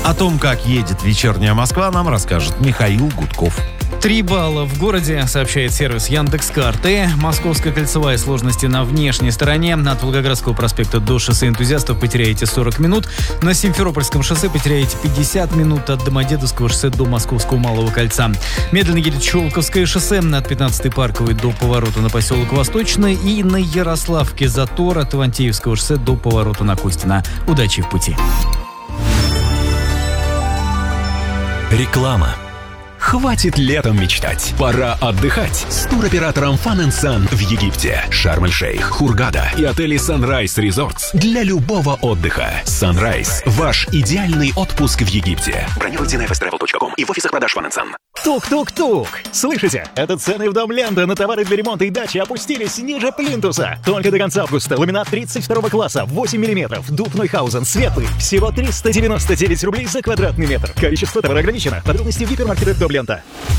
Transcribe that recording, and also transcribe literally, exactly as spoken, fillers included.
О том, как едет вечерняя Москва, нам расскажет Михаил Гудков. Три балла в городе, сообщает сервис Яндекс.Карты. Московская кольцевая, сложности на внешней стороне. От Волгоградского проспекта до шоссе Энтузиастов потеряете сорок минут. На Симферопольском шоссе потеряете пятьдесят минут. От Домодедовского шоссе до Московского Малого кольца. Медленно едет Щелковское шоссе от пятнадцатой Парковой до поворота на поселок Восточный. И на Ярославке затор от Ивантеевского шоссе до поворота на Костина. Удачи в пути. Реклама. Хватит летом мечтать. Пора отдыхать с туроператором Fun and Sun в Египте, Шарм-эль-Шейх, Хургада и отели Sunrise Resorts для любого отдыха. Sunrise – ваш идеальный отпуск в Египте. Бронируйте на эф эс тревел точка ком и в офисах продаж Fun and Sun. Тук-тук-тук! Слышите? Это цены в дом Лента на товары для ремонта и дачи опустились ниже плинтуса. Только до конца августа ламинат тридцать второго класса, восемь миллиметров, дуб Нойхаузен, светлый. Всего триста девяносто девять рублей за квадратный метр. Количество товара ограничено. Подробности в гипермаркетах дом Лента.